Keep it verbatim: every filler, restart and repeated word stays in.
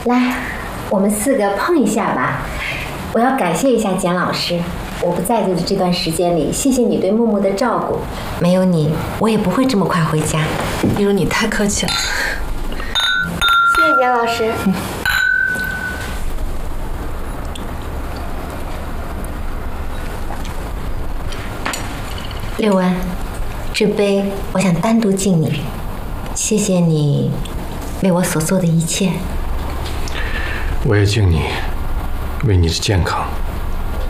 来，我们四个碰一下吧。我要感谢一下简老师，我不在的这段时间里，谢谢你对木木的照顾，没有你，我也不会这么快回家。 一如，你太客气了。 谢谢简老师。嗯六文，这杯我想单独敬你，谢谢你为我所做的一切。 我也敬你，为你的健康。